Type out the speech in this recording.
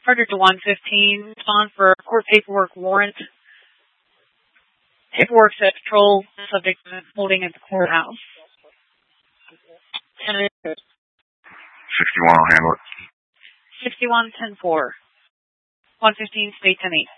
Frederick to 115. On for court paperwork warrant. Paperwork set patrol subject holding at the courthouse. 61, I'll handle it. 61-10-4. 115, stay 10-8.